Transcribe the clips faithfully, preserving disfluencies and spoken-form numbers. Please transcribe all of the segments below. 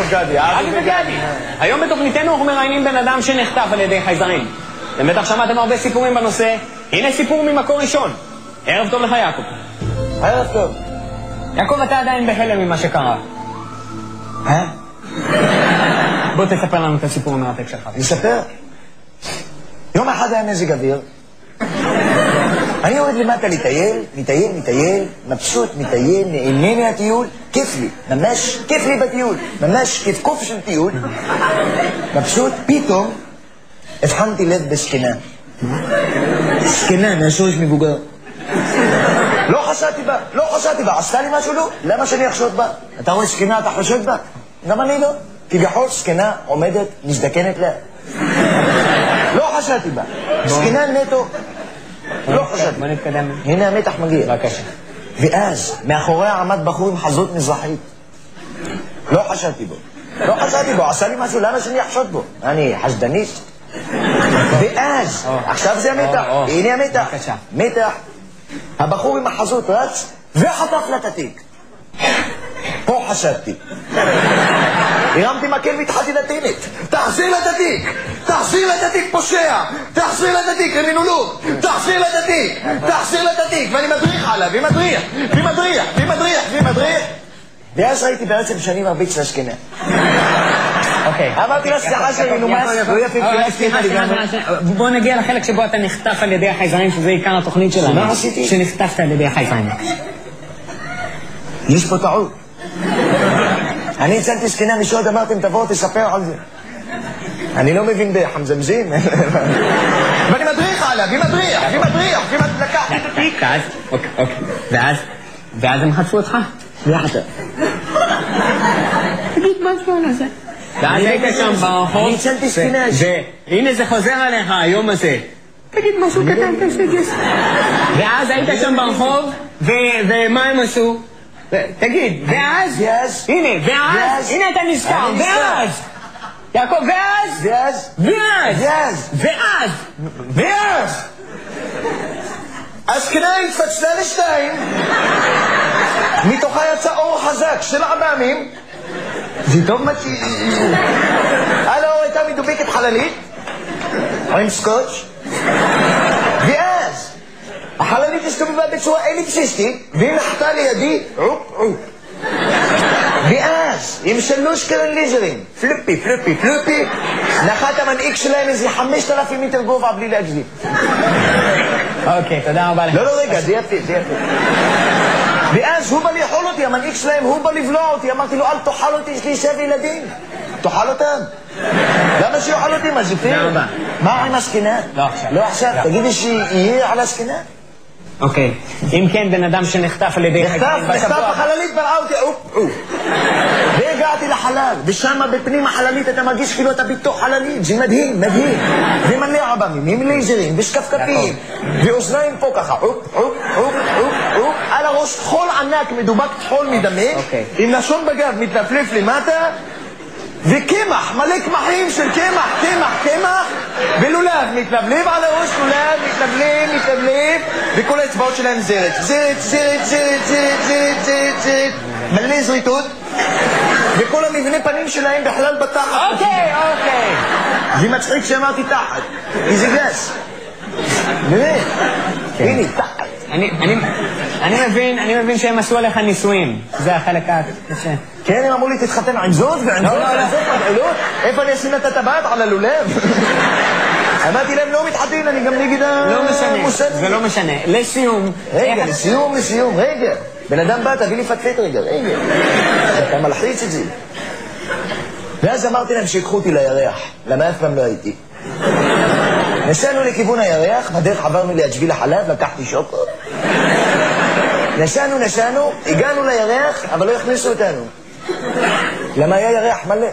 גדי. אבי וגדי. היום בתוכניתנו אנחנו מראיינים בן אדם שנחטף על ידי חייזרים. אתם בטח שמעתם הרבה סיפורים בנושא. הנה סיפור ממקור ראשון. ערב טוב לך, יעקב. ערב טוב. יעקב, אתה עדיין בהלם ממה שקרה. אה? בוא תספר לנו את הסיפור המרתק שלך. נספר? יום אחד היה מזג אוויר. אני יורד למטה לטייל, מטייל, מטייל, מבסוט, מטייל, נהנה מהטיול, כיף לי, ממש כיף לי בטיול, ממש כיף קוף של טיול. מבסוט, פתאום הבחנתי לב בסכנה. סכנה, מהשורש מבוגר. לא חשדתי בה, לא חשדתי בה, עשתה לי משהו לא? למה שאני אחשוד בה? אתה רואה סכנה, אתה חושד בה? גם אני לא. כביכול סכנה עומדת, מזדקנת לה. לא חשדתי בה. סכנה נטו. לא חשדתי. בוא נתקדם. הנה המתח מגיע. בבקשה. ואז, מאחוריה עמד בחור עם חזות מזרחית. לא חשדתי בו. לא חשדתי בו, עשה לי משהו, למה שאני אחשוד בו? אני חשדנית. ואז, עכשיו זה המתח. הנה המתח. בבקשה. מתח. הבחור עם החזות רץ וחטף לה את התיק. פה חשדתי. הרמתי מקל והתחלתי לטינית. תחזיר לה את התיק! תחזיר לה את התיק, פושע! תחזיר לה את התיק, רמינולוג! תחזיר לה את התיק! תחזיר לה את התיק! ואני מדריך עליו, ומדריך, ומדריך, ומדריך, ומדריך. ואז ראיתי בעצם שאני מרביץ לשכנה. אוקיי. אמרתי לה, סליחה שאני נומס, לא יפה פילסתי. בוא נגיע לחלק שבו אתה נחטף על ידי החייזרים, שזה עיקר התוכנית שלנו. מה עשיתי? שנחטפת על ידי החייזרים. יש פה טעות. אני הצלתי סכנה משוד, אמרתם תבואו תספר על זה. אני לא מבין בחמזמזים. ואני מדריך עליו, ומדריך, ומדריך, ולקחתי את התיק. ואז, אוקיי, אוקיי. ואז, ואז הם חטפו אותך? ואתה. תגיד משהו על זה. ואז היית שם ברחוב. אני הצלתי סכנה. והנה זה חוזר עליך היום הזה. תגיד משהו קטן, תגיד. ואז היית שם ברחוב, ומה הם עשו? תגיד, ואז? ואז? הנה, ואז? הנה אתה נזכר, ואז? יעקב, ואז? ואז? ואז? ואז? ואז? ואז? הסכנה התפצלה לשתיים, מתוכה יצא אור חזק של עממים, זה טוב מצ'י. הלו, הייתה מדובקת חללית, עם סקוץ', ואז החללית הסתובבה בצורה אליפסיסטית, והיא נחתה לידי עופ עופ. ואז, עם שלוש קרן ליזרים, פלופי, פלופי, פלופי, נחת המנהיג שלהם איזה חמשת אלפים מטר גובה בלי להגזים. אוקיי, תודה רבה לך. לא, לא, רגע, זה יפה, זה יפה. ואז הוא בא לאכול אותי, המנהיג שלהם, הוא בא לבלוע אותי, אמרתי לו, אל תאכל אותי, יש לי שבע ילדים. תאכל אותם. למה שיאכל אותי, מה זה פייר? תודה רבה. מה עם הסכנה? לא עכשיו. לא עכשיו, תגידי שיהיה על הסכנה? אוקיי, אם כן, בן אדם שנחטף על ידי... נחטף, נחטף בחללית, בראה אותי, אופ, אופ. והגעתי לחלל, ושם בפנים החללית אתה מרגיש כאילו אתה בתוך חללית, זה מדהים, מדהים. ומלא עבמים, עם לייזרים, ושקפקפים, ואוזניים פה ככה, אופ, אופ, אופ, אופ, אופ, על הראש חול ענק, מדובק חול מדמק, עם לשון בגב מתנפלף למטה, וקמח, מלא קמחים של קמח, קמח, קמח, ולולב, מתלבלב על הראש, לולב, מתלבלב, מתלבלב, וכל האצבעות שלהם זרת, זרת, זרת, זרת, זרת, זרת, זרת, זרת, מלא זריתות, וכל המבנה פנים שלהם בכלל בתחת. אוקיי, אוקיי. זה מצחיק שאמרתי תחת, כי זה גס. באמת, הנה, תחת. אני מבין, אני מבין שהם עשו עליך ניסויים. זה החלק הקשה. כן, הם אמרו לי תתחתן עם זאת ועם זאת ועם זאת מגעילות. איפה אני אשים את הטבעת על הלולב? אמרתי להם לא מתחתן, אני גם נגד המוסד. זה לא משנה. לסיום. רגע, לסיום, לסיום, רגע. בן אדם בא, תביא לי פטפט רגע, רגע. אתה מלחיץ את זה. ואז אמרתי להם שיקחו אותי לירח, למה אף פעם לא הייתי. נסענו לכיוון הירח, בדרך עברנו להג'ביל החלב, לקחתי שוקו. נסענו, נסענו, הגענו לירח, אבל לא הכניסו אותנו. למה היה ירח מלא?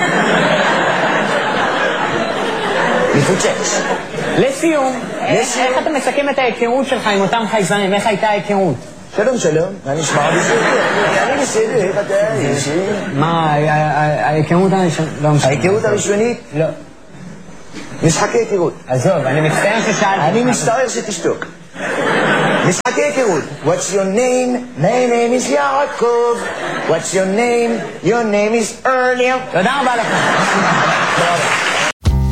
מפוצץ. לסיום, איך אתה מסכם את ההיכרות שלך עם אותם חייזרים? איך הייתה ההיכרות? שלום, שלום. מה נשמע בסדר? אני בסדר, איך אתה? מה, ההיכרות הראשונית? ההיכרות הראשונית? לא. משחקי היכרות. עזוב, אני מצטער ששאלתי. אני מצטער שתשתוק. משחקי היכרות. What's your name? My name is יעקב. What's your name? Your name is Earlier. תודה רבה לכם.